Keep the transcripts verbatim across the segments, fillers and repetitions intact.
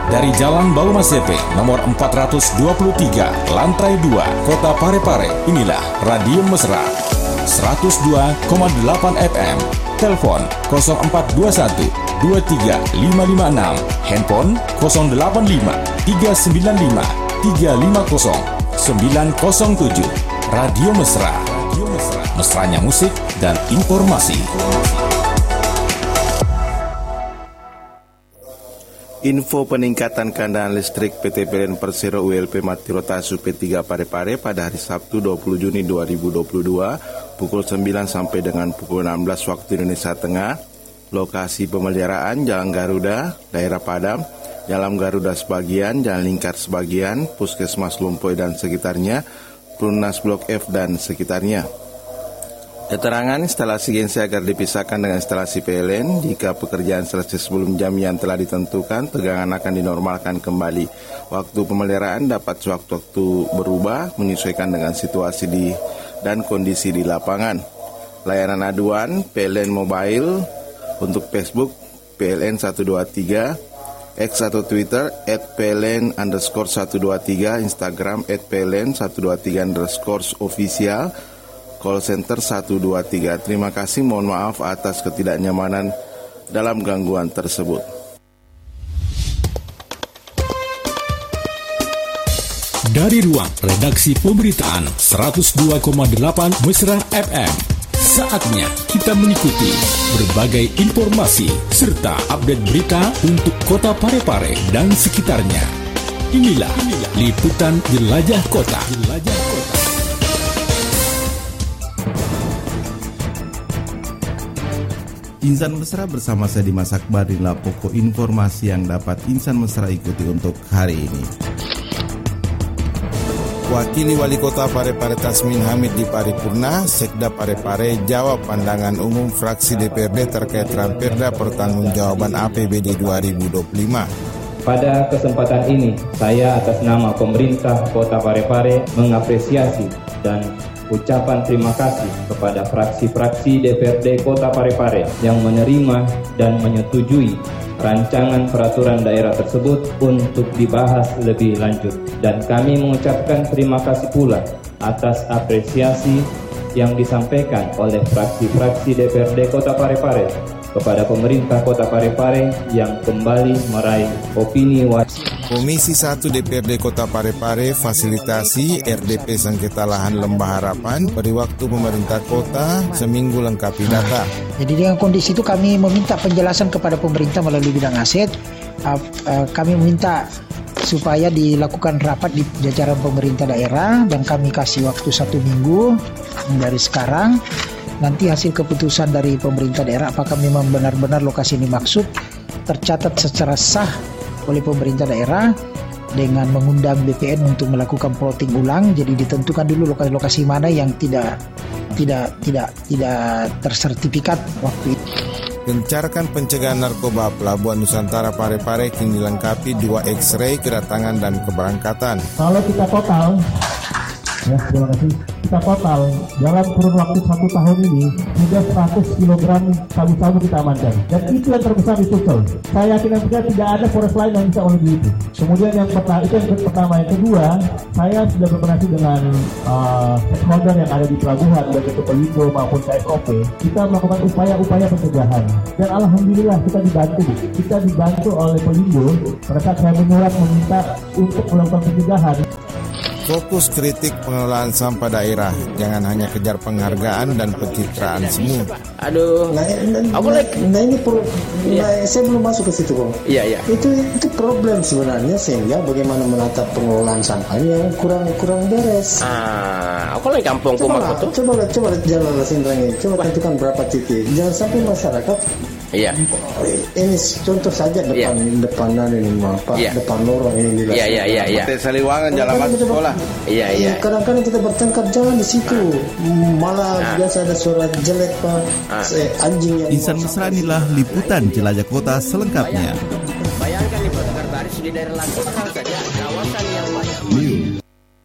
Dari Jalan Baumasepe, nomor empat ratus dua puluh tiga, lantai dua, Kota Parepare. Inilah Radio Mesra seratus dua koma delapan F M. Telepon nol empat dua satu dua tiga lima lima enam. Handphone nol delapan lima tiga sembilan lima tiga lima nol sembilan nol tujuh. Radio Mesra. Radio Mesra. Mesranya musik dan informasi. Info peningkatan kandaan listrik P T P L N Persero U L P Mati Rotasu P tiga Parepare pada hari Sabtu dua puluh Juni dua ribu dua puluh dua pukul sembilan sampai dengan pukul enam belas waktu Indonesia Tengah. Lokasi pemeliharaan Jalan Garuda, Daerah Padam, Jalan Garuda sebagian, Jalan Lingkar sebagian, Puskesmas Lumpoy dan sekitarnya, Perumnas Blok F dan sekitarnya. Keterangan instalasi gensi agar dipisahkan dengan instalasi P L N. Jika pekerjaan selesai sebelum jam yang telah ditentukan, tegangan akan dinormalkan kembali. Waktu pemeliharaan dapat sewaktu-waktu berubah menyesuaikan dengan situasi di dan kondisi di lapangan. Layanan aduan P L N Mobile untuk Facebook P L N seratus dua puluh tiga, X atau Twitter at P L N underscore seratus dua puluh tiga, Instagram at P L N seratus dua puluh tiga underscore official, call center satu dua tiga. Terima kasih, mohon maaf atas ketidaknyamanan dalam gangguan tersebut. Dari ruang redaksi pemberitaan seratus dua koma delapan Mesra F M, saatnya kita mengikuti berbagai informasi serta update berita untuk Kota Parepare dan sekitarnya. Inilah, Inilah liputan Jelajah Kota. Jelajah Kota. Insan Mesra bersama saya Dimas Akbar. Inilah pokok informasi yang dapat Insan Mesra ikuti untuk hari ini. Wakili Wali Kota Parepare Tasmin Hamid di paripurna, Sekda Parepare jawab pandangan umum fraksi D P R D terkait Ramperda pertanggungjawaban A P B D dua ribu dua puluh lima. Pada kesempatan ini, saya atas nama pemerintah Kota Parepare mengapresiasi dan ucapan terima kasih kepada fraksi-fraksi D P R D Kota Parepare yang menerima dan menyetujui rancangan peraturan daerah tersebut untuk dibahas lebih lanjut. Dan kami mengucapkan terima kasih pula atas apresiasi yang disampaikan oleh fraksi-fraksi D P R D Kota Parepare kepada pemerintah Kota Parepare yang kembali meraih opini wajib. Komisi satu D P R D Kota Parepare fasilitasi R D P sengketa lahan Lembah Harapan beri waktu pemerintah kota seminggu lengkapi data. Jadi dengan kondisi itu kami meminta penjelasan kepada pemerintah melalui bidang aset. Uh, uh, kami meminta supaya dilakukan rapat di jajaran pemerintah daerah dan kami kasih waktu satu minggu dari sekarang. Nanti hasil keputusan dari pemerintah daerah apakah memang benar-benar lokasi ini maksud tercatat secara sah oleh pemerintah daerah dengan mengundang B P N untuk melakukan plotting ulang. Jadi ditentukan dulu lokasi-lokasi mana yang tidak tidak tidak tidak tersertifikat waktu itu. Gencarkan pencegahan narkoba, Pelabuhan Nusantara Parepare kini dilengkapi dua X-ray kedatangan dan keberangkatan. Kalau kita total, ya terima kasih. Kita total dalam kurun waktu satu tahun ini sudah seratus kilogram sabu-sabu kita amankan, dan itu yang terbesar di Sulsel. Saya yakin juga tidak ada Polres lain yang bisa lebih itu. Kemudian yang pertama itu yang pertama, yang kedua, saya sudah berkoordinasi dengan uh, stakeholder yang ada di pelabuhan, baik itu Pelindo maupun K S O P. Kita melakukan upaya-upaya pencegahan, dan alhamdulillah kita dibantu. Kita dibantu oleh Pelindo pada saat saya menyurat meminta untuk melakukan pencegahan. Fokus kritik pengelolaan sampah daerah, jangan hanya kejar penghargaan dan pencitraan semu. Aduh, nah, nah, aku nah, like, nah ini pro, iya. nah, saya belum masuk ke situ kok. Iya iya. Itu itu problem sebenarnya, sehingga bagaimana menata pengelolaan sampahnya yang kurang kurang beres. Ah, aku lagi kampung coba kumar itu. Coba coba jalan Sindrangin, coba tentukan berapa titik. Jangan sampai masyarakat. Iya. Ini contoh saja depan iya. depanan ini apa iya. depan lorong ini. Iya iya iya iya. Seliwangan jalan masuk sekolah. Iya iya. Kadang-kadang kita bertengkar jangan di situ. Malah nah. biasa ada suara jelek Pak. Nah. Anjing yang Insan Mesra inilah liputan Jelajah Kota selengkapnya. Bayangkan nih bertengkar baris di daerah Lampung saja kawasan yang banyak.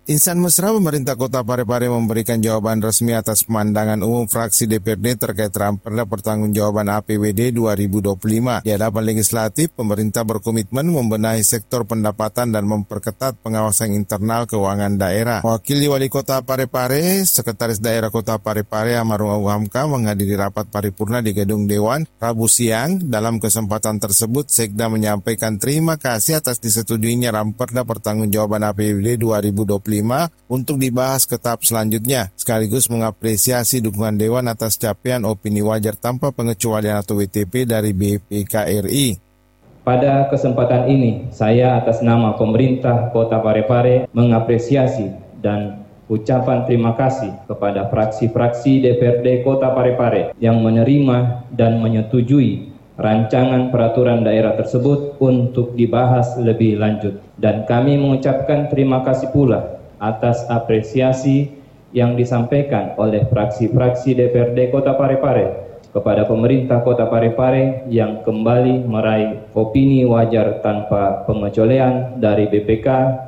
Insan mesra pemerintah Kota Parepare memberikan jawaban resmi atas pemandangan umum fraksi D P R D terkait Ramperda Pertanggungjawaban A P B D dua ribu dua puluh lima. Di hadapan legislatif, pemerintah berkomitmen membenahi sektor pendapatan dan memperketat pengawasan internal keuangan daerah. Wakil Wali Kota Parepare, Sekretaris Daerah Kota Parepare Amarung Hamka menghadiri rapat paripurna di Gedung Dewan Rabu siang. Dalam kesempatan tersebut, Sekda menyampaikan terima kasih atas disetujuinya Ramperda Pertanggungjawaban A P B D dua ribu dua puluh lima untuk dibahas ke tahap selanjutnya, sekaligus mengapresiasi dukungan Dewan atas capaian opini wajar tanpa pengecualian atau W T P dari B P K R I. Pada kesempatan ini, saya atas nama pemerintah Kota Parepare mengapresiasi dan ucapan terima kasih kepada fraksi-fraksi D P R D Kota Parepare yang menerima dan menyetujui rancangan peraturan daerah tersebut untuk dibahas lebih lanjut. Dan kami mengucapkan terima kasih pula atas apresiasi yang disampaikan oleh fraksi-fraksi D P R D Kota Parepare kepada pemerintah Kota Parepare yang kembali meraih opini wajar tanpa pengecualian dari B P K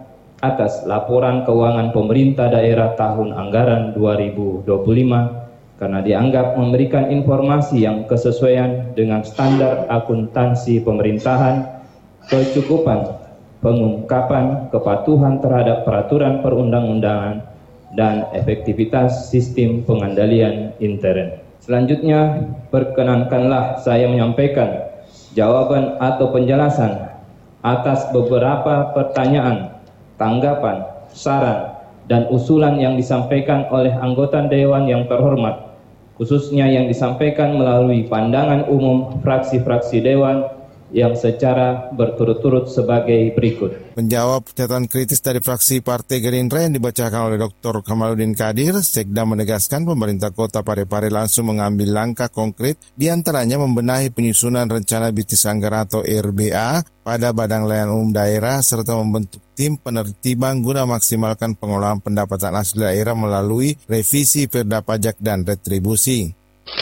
atas laporan keuangan pemerintah daerah tahun anggaran dua ribu dua puluh lima karena dianggap memberikan informasi yang kesesuaian dengan standar akuntansi pemerintahan, kecukupan pengungkapan kepatuhan terhadap peraturan perundang-undangan, dan efektivitas sistem pengandalian intern. Selanjutnya, perkenankanlah saya menyampaikan jawaban atau penjelasan atas beberapa pertanyaan, tanggapan, saran, dan usulan yang disampaikan oleh anggota Dewan yang terhormat, khususnya yang disampaikan melalui pandangan umum fraksi-fraksi Dewan yang secara berturut-turut sebagai berikut. Menjawab pernyataan kritis dari fraksi Partai Gerindra yang dibacakan oleh Doktor Kamaluddin Kadir, Sekda menegaskan pemerintah Kota Parepare langsung mengambil langkah konkret, diantaranya membenahi penyusunan rencana bisnis anggaran atau R B A pada Badan Layanan Umum Daerah, serta membentuk tim penertiban guna maksimalkan pengelolaan pendapatan asli daerah melalui revisi perda pajak dan retribusi.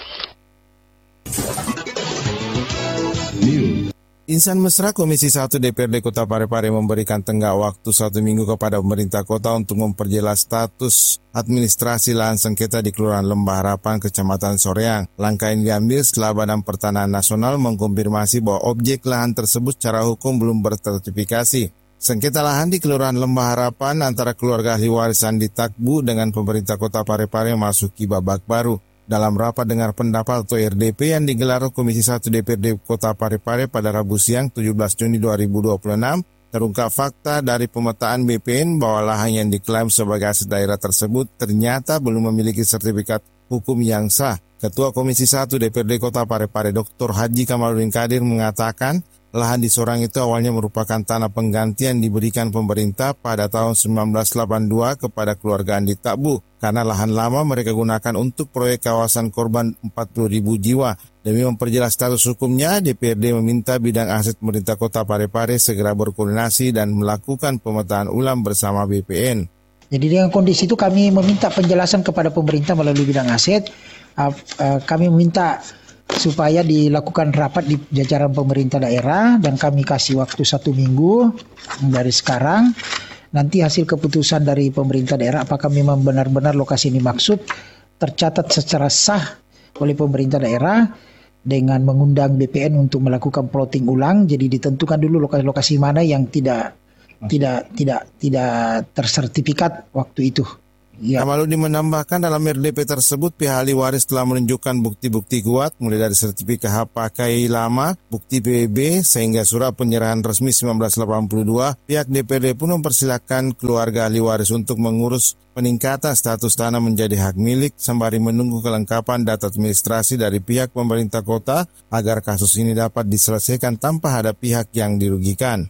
Insan mesra Komisi satu D P R D Kota Parepare memberikan tenggat waktu satu minggu kepada pemerintah kota untuk memperjelas status administrasi lahan sengketa di Kelurahan Lembah Harapan, Kecamatan Soreang. Langkah ini diambil setelah Badan Pertanahan Nasional mengkonfirmasi bahwa objek lahan tersebut secara hukum belum bersertifikasi. Sengketa lahan di Kelurahan Lembah Harapan antara keluarga ahli waris Andi Takbu dengan pemerintah Kota Parepare memasuki babak baru. Dalam rapat dengar pendapat atau R D P yang digelar Komisi satu D P R D Kota Parepare pada Rabu siang tujuh belas Juni dua ribu dua puluh enam, terungkap fakta dari pemetaan B P N bahwa lahan yang diklaim sebagai aset daerah tersebut ternyata belum memiliki sertifikat hukum yang sah. Ketua Komisi satu D P R D Kota Parepare Doktor Haji Kamaluddin Kadir mengatakan lahan di Sorang itu awalnya merupakan tanah pengganti yang diberikan pemerintah pada tahun seribu sembilan ratus delapan puluh dua kepada keluarga Andi Takbu, karena lahan lama mereka gunakan untuk proyek kawasan korban empat puluh ribu jiwa. Demi memperjelas status hukumnya, D P R D meminta bidang aset pemerintah Kota Parepare segera berkoordinasi dan melakukan pemetaan ulang bersama B P N. Jadi dengan kondisi itu kami meminta penjelasan kepada pemerintah melalui bidang aset. Uh, uh, kami meminta supaya dilakukan rapat di jajaran pemerintah daerah dan kami kasih waktu satu minggu dari sekarang. Nanti hasil keputusan dari pemerintah daerah apakah memang benar-benar lokasi ini maksud tercatat secara sah oleh pemerintah daerah dengan mengundang B P N untuk melakukan plotting ulang. Jadi ditentukan dulu lokasi-lokasi mana yang tidak Mas. tidak tidak tidak tersertifikat waktu itu. Ya. Kamaluddin menambahkan dalam R D P tersebut pihak ahli waris telah menunjukkan bukti-bukti kuat mulai dari sertifikat hak pakai lama, bukti P B B sehingga surat penyerahan resmi seribu sembilan ratus delapan puluh dua. Pihak D P R D pun mempersilahkan keluarga ahli waris untuk mengurus peningkatan status tanah menjadi hak milik sembari menunggu kelengkapan data administrasi dari pihak pemerintah kota agar kasus ini dapat diselesaikan tanpa ada pihak yang dirugikan.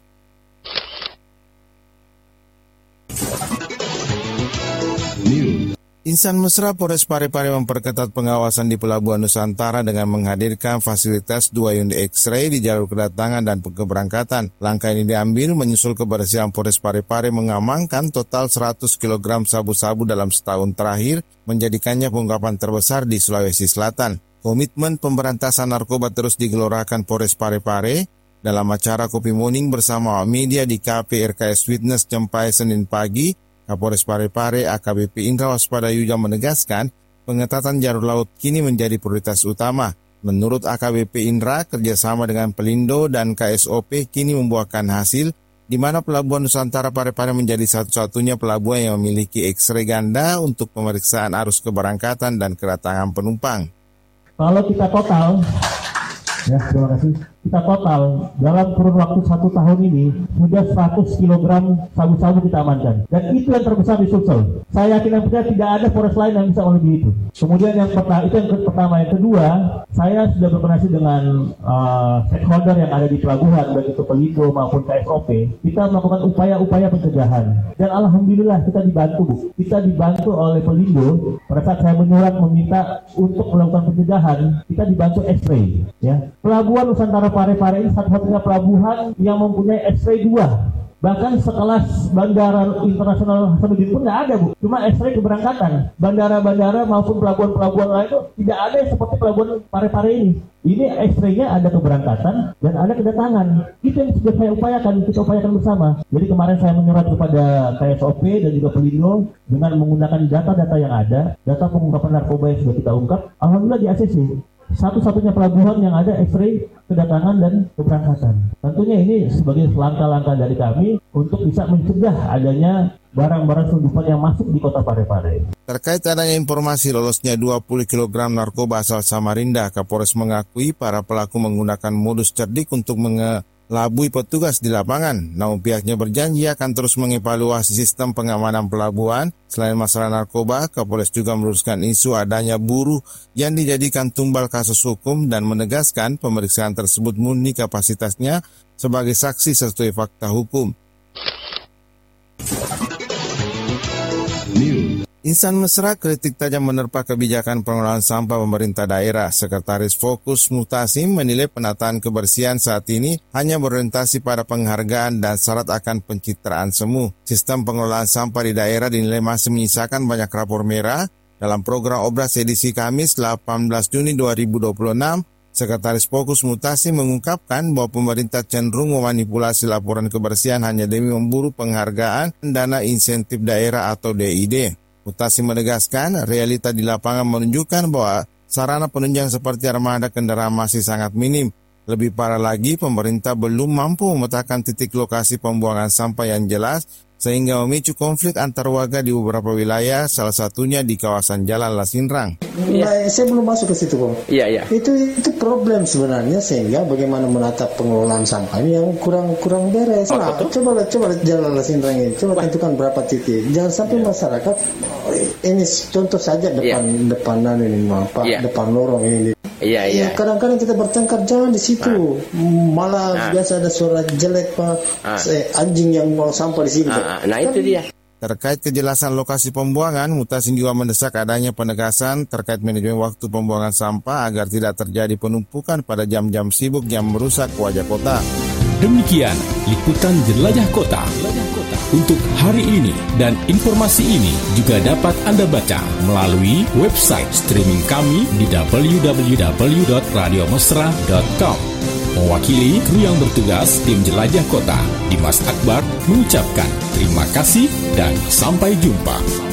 Insan mesra Polres Parepare memperketat pengawasan di Pelabuhan Nusantara dengan menghadirkan fasilitas dua unit X-ray di jalur kedatangan dan keberangkatan. Langkah ini diambil menyusul keberhasilan Polres Parepare mengamankan total seratus kilogram sabu-sabu dalam setahun terakhir, menjadikannya pengungkapan terbesar di Sulawesi Selatan. Komitmen pemberantasan narkoba terus digelorakan Polres Parepare. Dalam acara Kopi Morning bersama media di K P R K S Witness Cempai Senin pagi, Kapolres Parepare A K B P Indra Waspada Yuja menegaskan pengetatan jalur laut kini menjadi prioritas utama. Menurut A K B P Indra, kerjasama dengan Pelindo dan K S O P kini membuahkan hasil, di mana Pelabuhan Nusantara Parepare menjadi satu-satunya pelabuhan yang memiliki X-ray ganda untuk pemeriksaan arus keberangkatan dan kedatangan penumpang. Kalau kita total, ya terima kasih. Kita total dalam kurun waktu satu tahun ini sudah seratus kilogram sabu-sabu kita amankan. Dan itu yang terbesar di Sulsel. Saya yakin dan percaya tidak ada Polres lain yang bisa melebihi itu. Kemudian yang pertama, itu yang pertama. Yang kedua, saya sudah berkoordinasi dengan uh, stakeholder yang ada di pelabuhan, baik itu Pelindo maupun K S O P. Kita melakukan upaya-upaya pencegahan. Dan alhamdulillah kita dibantu, Bu. Kita dibantu oleh Pelindo. Pada saat saya menyurat meminta untuk melakukan pencegahan, kita dibantu X-ray. Ya. Pelabuhan Nusantara Parepare ini satu-satunya pelabuhan yang mempunyai X-ray dua. Bahkan sekelas Bandara Internasional Hasanuddin pun tidak ada, Bu. Cuma X-ray keberangkatan. Bandara-bandara maupun pelabuhan-pelabuhan lain itu tidak ada yang seperti pelabuhan Parepare ini. Ini X-ray-nya ada keberangkatan dan ada kedatangan. Itu yang sudah saya upayakan, kita upayakan bersama. Jadi kemarin saya menyurat kepada K S O P dan juga Pelindo dengan menggunakan data-data yang ada, data pengungkapan narkoba yang sudah kita ungkap. Alhamdulillah di A C C. Satu-satunya pelabuhan yang ada X-ray kedatangan dan keberangkatan. Tentunya ini sebagai langkah-langkah dari kami untuk bisa mencegah adanya barang-barang selundupan yang masuk di kota Parepare. Terkait adanya informasi lolosnya dua puluh kilogram narkoba asal Samarinda, Kapolres mengakui para pelaku menggunakan modus cerdik untuk mengelabui petugas di lapangan. Namun pihaknya berjanji akan terus mengevaluasi sistem pengamanan pelabuhan. Selain masalah narkoba, Kapolres juga meluruskan isu adanya buruh yang dijadikan tumbal kasus hukum dan menegaskan pemeriksaan tersebut murni kapasitasnya sebagai saksi sesuai fakta hukum. Insan Mesra kritik tajam menerpa kebijakan pengelolaan sampah pemerintah daerah. Sekretaris Fokus Mutasim menilai penataan kebersihan saat ini hanya berorientasi pada penghargaan dan syarat akan pencitraan semu. Sistem pengelolaan sampah di daerah dinilai masih menyisakan banyak rapor merah. Dalam program Obras edisi Kamis delapan belas Juni dua ribu dua puluh enam, Sekretaris Fokus Mutasim mengungkapkan bahwa pemerintah cenderung memanipulasi laporan kebersihan hanya demi memburu penghargaan dan dana insentif daerah atau D I D. Mutasim menegaskan, realita di lapangan menunjukkan bahwa sarana penunjang seperti armada kendaraan masih sangat minim. Lebih parah lagi, pemerintah belum mampu memetakan titik lokasi pembuangan sampah yang jelas, sehingga memicu konflik antar warga di beberapa wilayah, salah satunya di kawasan Jalan Lasinrang. Nah, saya belum masuk ke situ, Bang. Iya, iya. Itu itu problem sebenarnya, sehingga bagaimana menata pengelolaan sampah ini yang kurang kurang beres. Oh, nah, coba coba Jalan Lasinrang ini, coba tentukan berapa titik. Jangan sampai masyarakat ini contoh saja depan yeah. depanan ini, Pak, yeah. depan lorong ini. Iya, iya. Kadang-kadang kita bertengkar jangan di situ. Ah. Malah ah. biasa ada suara jelek, Pak. Ah. Anjing yang mau sampah di sini. Ah, ah. Nah, itu dia. Terkait kejelasan lokasi pembuangan, Mutasim juga mendesak adanya penegasan terkait manajemen waktu pembuangan sampah agar tidak terjadi penumpukan pada jam-jam sibuk yang merusak wajah kota. Demikian liputan Jelajah Kota untuk hari ini, dan informasi ini juga dapat Anda baca melalui website streaming kami di w w w dot radio mesra dot com. Mewakili kru yang bertugas tim Jelajah Kota, Dimas Akbar mengucapkan terima kasih dan sampai jumpa.